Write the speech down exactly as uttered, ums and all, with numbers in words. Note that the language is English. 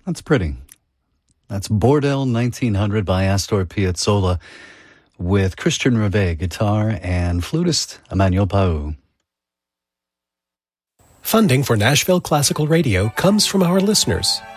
That's pretty. That's Bordel nineteen hundred by Astor Piazzolla with Christian Reve, guitar, and flutist Emmanuel Pau. Funding for Nashville Classical Radio comes from our listeners.